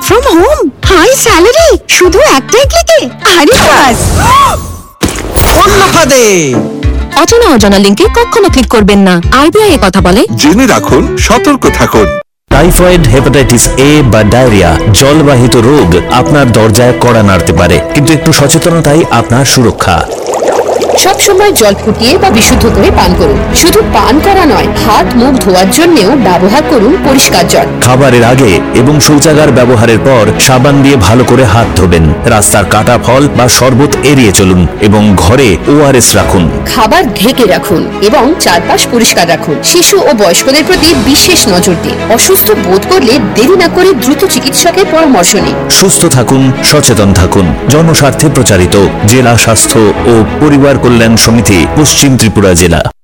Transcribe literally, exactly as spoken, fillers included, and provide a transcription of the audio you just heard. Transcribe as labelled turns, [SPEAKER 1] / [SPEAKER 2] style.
[SPEAKER 1] From home, high salary, শুধু একটাই ক্লিকে। আরে বাস,
[SPEAKER 2] অন্য ফাঁদে।
[SPEAKER 3] অচেনা অজানা লিঙ্কে কখনো ক্লিক করবেন না। আরবিআই এ কথা বলে।
[SPEAKER 4] জেনে রাখুন, সতর্ক থাকুন।
[SPEAKER 5] টাইফয়েড, হেপাটাইটিস এ বা ডায়রিয়া জলবাহিত রোগ আপনার দরজায় কড়া নাড়তে পারে, কিন্তু একটু সচেতনতাই আপনার সুরক্ষা।
[SPEAKER 6] সব সময় জল ফুটিয়ে বা বিশুদ্ধ করে পান করুন। শুধু পান করা নয়, হাত মুখ ধোয়ার জন্যও ব্যবহার করুন পরিষ্কার জল।
[SPEAKER 5] খাবারের আগে এবং শৌচাগার ব্যবহারের পর সাবান দিয়ে ভালো করে হাত ধোবেন। রাস্তার কাটা ফল বা শরবত এড়িয়ে চলুন এবং ঘরে ওআরএস রাখুন।
[SPEAKER 6] খাবার ঢেকে রাখুন এবং চারপাশ পরিষ্কার রাখুন। শিশু ও বয়স্কদের প্রতি বিশেষ নজর দিন। অসুস্থ বোধ করলে দেরি না করে দ্রুত চিকিৎসকের পরামর্শ নিন।
[SPEAKER 5] সুস্থ থাকুন, সচেতন থাকুন। জনস্বার্থে প্রচারিত জেলা স্বাস্থ্য ও পরিবার কল্যাণ সমিতি, পশ্চিম ত্রিপুরা জেলা।